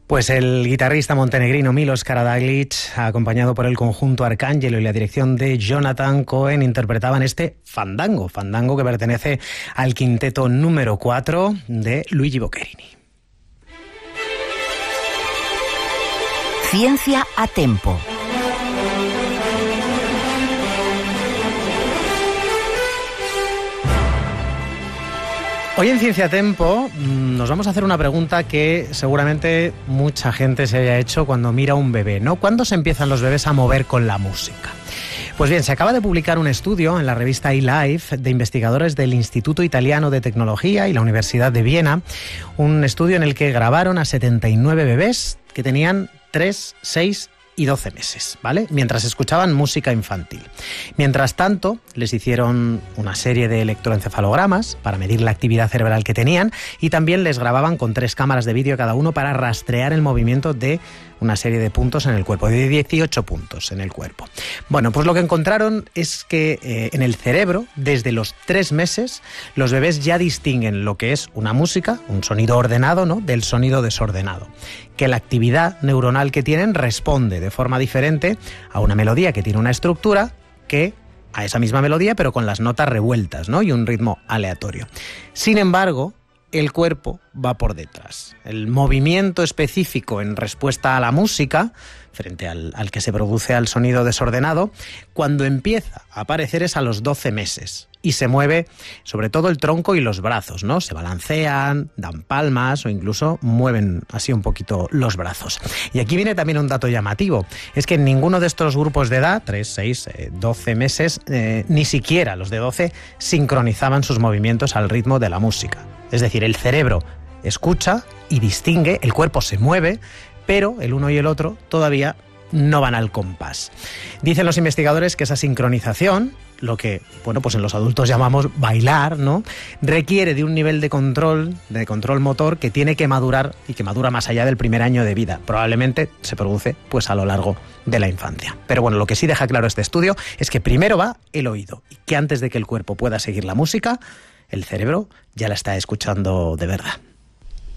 Pues el guitarrista montenegrino Milos Karađagić, acompañado por el conjunto Arcángelo y la dirección de Jonathan Cohen, interpretaban este Fandango que pertenece al quinteto número 4 de Luigi Boccherini. Ciencia a tempo. Hoy en Ciencia a Tempo nos vamos a hacer una pregunta que seguramente mucha gente se haya hecho cuando mira a un bebé, ¿no? ¿Cuándo se empiezan los bebés a mover con la música? Pues bien, se acaba de publicar un estudio en la revista eLife de investigadores del Instituto Italiano de Tecnología y la Universidad de Viena, un estudio en el que grabaron a 79 bebés que tenían 3, 6 y 12 meses, ¿vale? Mientras escuchaban música infantil. Mientras tanto, les hicieron una serie de electroencefalogramas para medir la actividad cerebral que tenían y también les grababan con 3 cámaras de vídeo cada uno para rastrear el movimiento de una serie de puntos en el cuerpo, de 18 puntos en el cuerpo. Bueno, pues lo que encontraron es que en el cerebro, desde los 3 meses, los bebés ya distinguen lo que es una música, un sonido ordenado, ¿no?, del sonido desordenado. Que la actividad neuronal que tienen responde de forma diferente a una melodía que tiene una estructura que a esa misma melodía, pero con las notas revueltas, ¿no?, y un ritmo aleatorio. Sin embargo, el cuerpo va por detrás. El movimiento específico en respuesta a la música, frente al que se produce al sonido desordenado, cuando empieza a aparecer es a los 12 meses y se mueve sobre todo el tronco y los brazos, ¿no? Se balancean, dan palmas o incluso mueven así un poquito los brazos. Y aquí viene también un dato llamativo, es que en ninguno de estos grupos de edad, 3, 6, 12 meses, ni siquiera los de 12, sincronizaban sus movimientos al ritmo de la música. Es decir, el cerebro escucha y distingue, el cuerpo se mueve, pero el uno y el otro todavía no van al compás. Dicen los investigadores que esa sincronización, lo que, bueno, pues en los adultos llamamos bailar, ¿no?, requiere de un nivel de control motor que tiene que madurar y que madura más allá del primer año de vida. Probablemente se produce pues a lo largo de la infancia. Pero bueno, lo que sí deja claro este estudio es que primero va el oído y que antes de que el cuerpo pueda seguir la música, el cerebro ya la está escuchando de verdad.